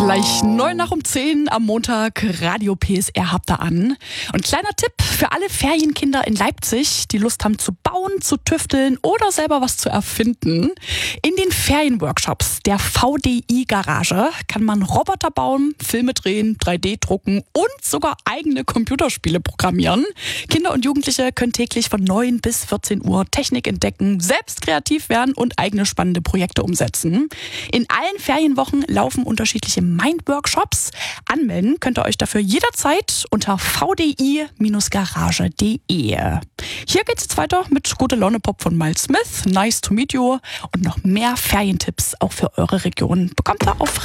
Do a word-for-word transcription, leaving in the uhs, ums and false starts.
Gleich neun nach um zehn am Montag, Radio P S R habt ihr an. Und kleiner Tipp für alle Ferienkinder in Leipzig, die Lust haben zu bauen, zu tüfteln oder selber was zu erfinden. In den Ferienworkshops der V D I-Garage kann man Roboter bauen, Filme drehen, drei D drucken und sogar eigene Computerspiele programmieren. Kinder und Jugendliche können täglich von neun bis vierzehn Uhr Technik entdecken, selbst kreativ werden und eigene spannende Projekte umsetzen. In allen Ferienwochen laufen unterschiedliche Mind-Workshops. Anmelden könnt ihr euch dafür jederzeit unter v d i garage punkt d e. Hier geht's jetzt weiter mit Gute Laune Pop von Miles Smith, Nice to Meet You und noch mehr Ferientipps auch für eure Region bekommt ihr auf